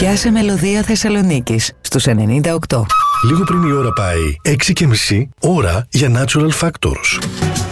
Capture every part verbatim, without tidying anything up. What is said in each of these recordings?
Πιάσε μελωδία Θεσσαλονίκης στους ενενήντα οκτώ. Λίγο πριν η ώρα πάει έξι και μισή, ώρα για Natural Factors.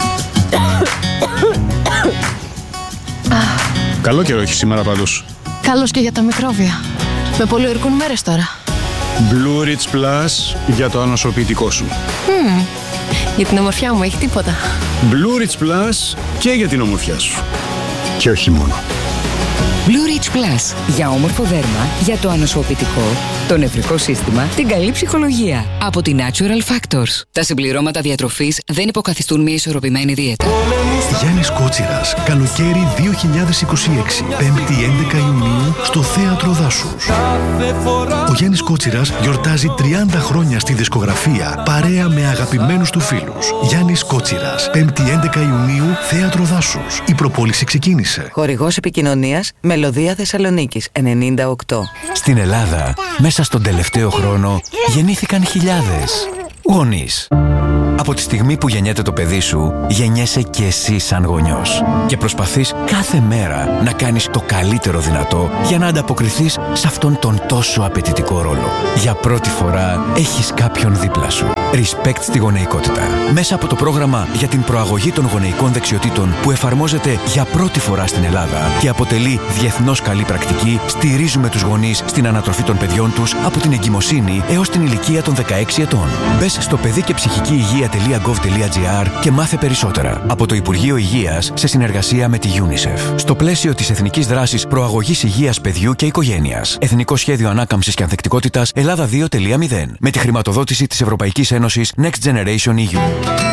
Καλό καιρό έχει σήμερα πάντως. Καλώς και για τα μικρόβια. Με πολυορκούν μέρες τώρα. Blue Rich Plus για το ανοσοποιητικό σου. Mm. Για την ομορφιά μου έχει τίποτα. Blue Rich Plus και για την ομορφιά σου. Και όχι μόνο. Blue Rich Plus. Για όμορφο δέρμα, για το ανοσοποιητικό, το νευρικό σύστημα, την καλή ψυχολογία. Από τη Natural Factors. Τα συμπληρώματα διατροφής δεν υποκαθιστούν μια ισορροπημένη δίαιτα. Γιάννης Κότσιρας, καλοκαίρι δύο χιλιάδες είκοσι έξι, πέμπτη έντεκα Ιουνίου, στο Θέατρο Δάσους. Ο Γιάννης Κότσιρας γιορτάζει τριάντα χρόνια στη δισκογραφία, παρέα με αγαπημένους του φίλους. Γιάννης Κότσιρας, πέμπτη έντεκα Ιουνίου, Θέατρο Δάσους. Η προπόληση ξεκίνησε. Χορηγός επικοινωνίας Μελωδία Θεσσαλονίκης ενενήντα οκτώ. Στην Ελλάδα, μέσα στον τελευταίο χρόνο, γεννήθηκαν χιλιάδες γονείς. Από τη στιγμή που γεννιέται το παιδί σου, γεννιέσαι και εσύ σαν γονιός. Και προσπαθείς κάθε μέρα να κάνεις το καλύτερο δυνατό για να ανταποκριθείς σε αυτόν τον τόσο απαιτητικό ρόλο. Για πρώτη φορά έχεις κάποιον δίπλα σου. Respect στη γονεϊκότητα. Μέσα από το πρόγραμμα για την προαγωγή των γονεϊκών δεξιοτήτων που εφαρμόζεται για πρώτη φορά στην Ελλάδα και αποτελεί διεθνώς καλή πρακτική, στηρίζουμε τους γονείς στην ανατροφή των παιδιών τους από την εγκυμοσύνη έως την ηλικία των δεκαέξι ετών. Μπες στο παιδί και ψυχική υγεία τελεία γκοβ τελεία τζι άρ και μάθε περισσότερα. Από το Υπουργείο Υγείας σε συνεργασία με τη UNICEF. Στο πλαίσιο της Εθνικής Δράσης Προαγωγής Υγείας Παιδιού και Οικογένειας. Εθνικό Σχέδιο Ανάκαμψης και Ανθεκτικότητας Ελλάδα δύο τελεία μηδέν. Με τη χρηματοδότηση της Ευρωπαϊκής Ένωσης Next Generation ι γιου.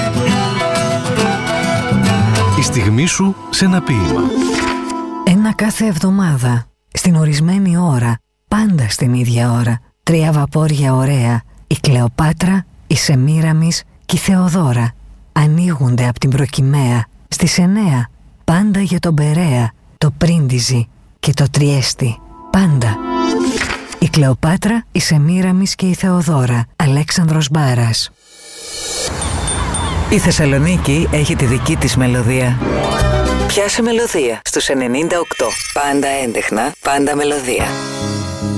Η στιγμή σου σε ένα ποίημα. Ένα κάθε εβδομάδα, στην ορισμένη ώρα, πάντα στην ίδια ώρα. Τρία βαπόρια ωραία, η Κλεοπάτρα, η Σεμίραμις και η Θεοδώρα. Ανοίγονται από την Προκυμαία, στις εννέα, πάντα για τον Περαία, το Πρίντιζι και το Τριέστη. Πάντα. Η Κλεοπάτρα, η Σεμίραμις και η Θεοδώρα. Αλέξανδρος Μπάρας. Η Θεσσαλονίκη έχει τη δική της μελωδία. Πιάσε μελωδία στους ενενήντα οκτώ. Πάντα έντεχνα, πάντα μελωδία.